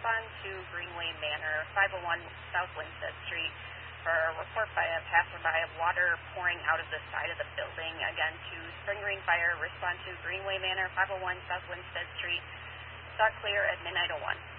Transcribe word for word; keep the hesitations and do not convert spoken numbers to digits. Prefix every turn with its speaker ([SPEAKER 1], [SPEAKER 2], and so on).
[SPEAKER 1] respond to Greenway Manor, five oh one South Winstead Street, for a report by a passerby of water pouring out of the side of the building. Again, to Spring Green Fire, respond to Greenway Manor, five oh one South Winstead Street. Saw clear at midnight oh one.